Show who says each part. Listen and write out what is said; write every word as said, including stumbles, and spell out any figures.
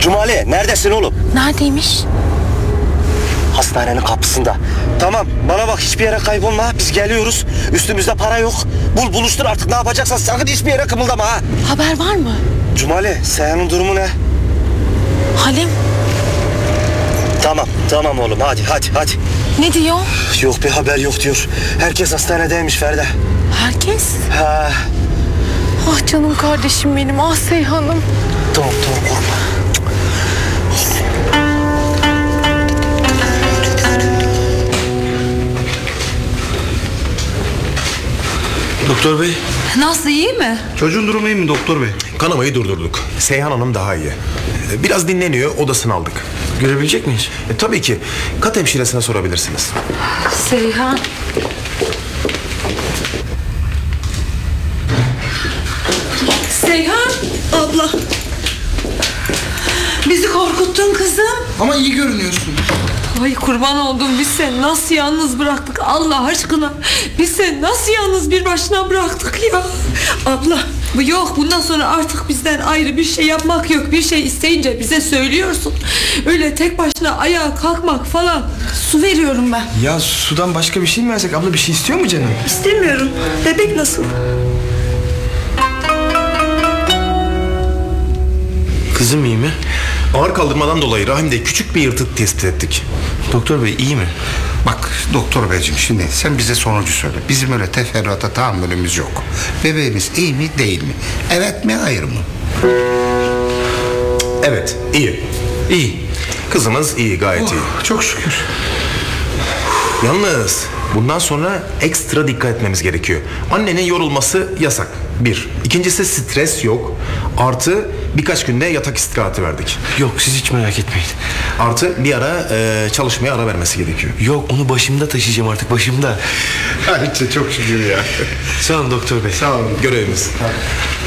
Speaker 1: Cumali neredesin oğlum?
Speaker 2: Neredeymiş?
Speaker 1: Hastanenin kapısında. Tamam bana bak, hiçbir yere kaybolma. Biz geliyoruz. Üstümüzde para yok. Bul buluştur artık, ne yapacaksan sakın hiçbir yere kımıldama ha.
Speaker 2: Haber var mı?
Speaker 1: Cumali Seyhan'ın durumu ne?
Speaker 2: Halim
Speaker 1: Tamam tamam oğlum, hadi hadi hadi.
Speaker 2: ne diyor?
Speaker 1: Yok bir haber yok diyor. Herkes hastanedeymiş Feride.
Speaker 2: Herkes?
Speaker 1: Ha.
Speaker 2: Ah canım kardeşim benim, ah Seyhan'ım.
Speaker 1: Tamam tamam korkma.
Speaker 3: Doktor bey.
Speaker 4: Nasıl, iyi mi?
Speaker 3: Çocuğun durumu iyi mi doktor bey?
Speaker 5: Kanamayı durdurduk. Seyhan Hanım daha iyi. Biraz dinleniyor, odasını aldık.
Speaker 3: Görebilecek miyiz?
Speaker 5: E, tabii ki. Kat hemşiresine sorabilirsiniz.
Speaker 4: Seyhan. Seyhan. Abla. Bizi korkuttun kızım.
Speaker 3: Ama iyi görünüyorsun.
Speaker 4: Ay kurban oldum, biz seni nasıl yalnız bıraktık Allah aşkına. Biz seni nasıl yalnız bir başına bıraktık ya. Abla bu yok, bundan sonra artık bizden ayrı bir şey yapmak yok. Bir şey isteyince bize söylüyorsun. Öyle tek başına ayağa kalkmak falan. Su veriyorum ben.
Speaker 3: Ya sudan başka bir şey mi versek? Abla bir şey istiyor mu canım?
Speaker 4: İstemiyorum. Bebek nasıl?
Speaker 3: Kızım iyi mi?
Speaker 5: Ağır kaldırmadan dolayı rahimde küçük bir yırtık tespit ettik.
Speaker 3: Doktor bey iyi mi?
Speaker 6: Bak doktor beyciğim, şimdi sen bize sonucu söyle. Bizim öyle teferruata tahammülümüz yok. Bebeğimiz iyi mi değil mi? Evet mi hayır mı?
Speaker 5: Evet, iyi.
Speaker 3: İyi.
Speaker 5: Kızımız iyi, gayet iyi.
Speaker 3: Çok şükür.
Speaker 5: Yalnız bundan sonra ekstra dikkat etmemiz gerekiyor. Annenin yorulması yasak. Bir. İkincisi stres yok. Artı birkaç günde yatak istirahati verdik.
Speaker 3: Yok siz hiç merak etmeyin.
Speaker 5: Artı bir ara e, çalışmaya ara vermesi gerekiyor.
Speaker 3: Yok onu başımda taşıyacağım artık, başımda.
Speaker 6: Hadi çok şükür ya.
Speaker 3: Sağ olun doktor bey.
Speaker 6: Sağ olun.
Speaker 5: Görevimiz.